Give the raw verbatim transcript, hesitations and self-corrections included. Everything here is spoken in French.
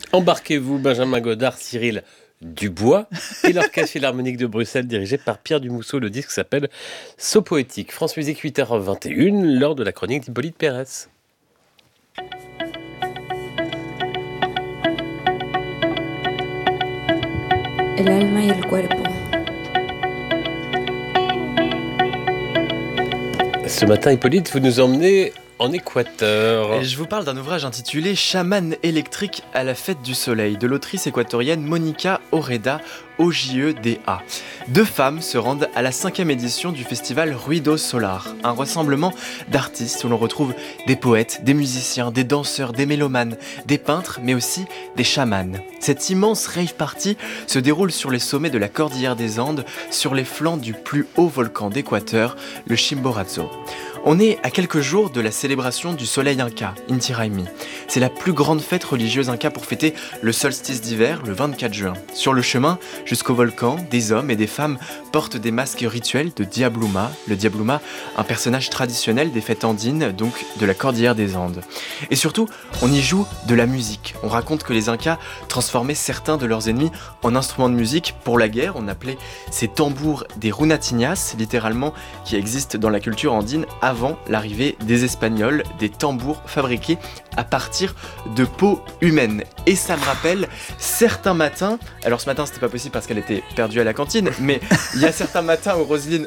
Embarquez-vous, Benjamin Godard, Cyril Dubois et l'Orchestre Philharmonique de Bruxelles dirigé par Pierre Dumousseau. Le disque s'appelle So Poétique. France Musique, huit heures vingt et une, lors de la chronique d'Hippolyte Pérez. El alma y el cuerpo. Ce matin, Hippolyte, vous nous emmenez en Équateur. Et je vous parle d'un ouvrage intitulé Chaman électrique à la fête du soleil de l'autrice équatorienne Monica Oreda, O J E D A. Deux femmes se rendent à la cinquième édition du festival Ruido Solar, un rassemblement d'artistes où l'on retrouve des poètes, des musiciens, des danseurs, des mélomanes, des peintres, mais aussi des chamans. Cette immense rave party se déroule sur les sommets de la Cordillère des Andes, sur les flancs du plus haut volcan d'Équateur, le Chimborazo. On est à quelques jours de la célébration du soleil inca, Inti Raymi. C'est la plus grande fête religieuse inca pour fêter le solstice d'hiver, le vingt-quatre juin. Sur le chemin jusqu'au volcan, des hommes et des femmes portent des masques rituels de Diabluma. Le Diabluma, un personnage traditionnel des fêtes andines, donc de la Cordillère des Andes. Et surtout, on y joue de la musique. On raconte que les Incas transformaient certains de leurs ennemis en instruments de musique pour la guerre. On appelait ces tambours des runatinas, littéralement, qui existent dans la culture andine avant l'arrivée des Espagnols, des tambours fabriqués à partir de peau humaine. Et ça me rappelle certains matins, alors ce matin c'était pas possible parce qu'elle était perdue à la cantine, mais il y a certains matins où Roselyne